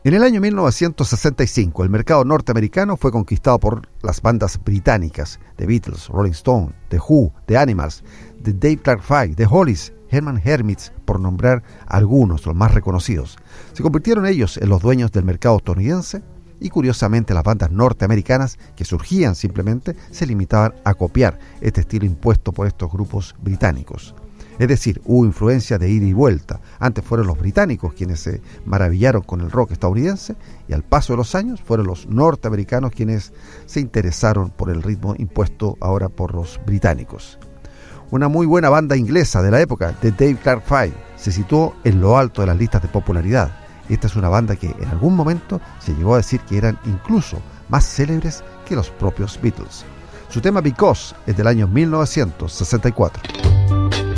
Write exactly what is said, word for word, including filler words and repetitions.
En el año mil novecientos sesenta y cinco, el mercado norteamericano fue conquistado por las bandas británicas The Beatles, Rolling Stone, The Who, The Animals, The Dave Clark Five, The Hollies, Herman Hermits, por nombrar algunos, los más reconocidos. Se convirtieron ellos en los dueños del mercado estadounidense y, curiosamente, las bandas norteamericanas que surgían simplemente se limitaban a copiar este estilo impuesto por estos grupos británicos. Es decir, hubo influencia de ida y vuelta. Antes fueron los británicos quienes se maravillaron con el rock estadounidense y al paso de los años fueron los norteamericanos quienes se interesaron por el ritmo impuesto ahora por los británicos. Una muy buena banda inglesa de la época, The Dave Clark Five, se situó en lo alto de las listas de popularidad. Esta es una banda que en algún momento se llegó a decir que eran incluso más célebres que los propios Beatles. Su tema Because es del año mil novecientos sesenta y cuatro.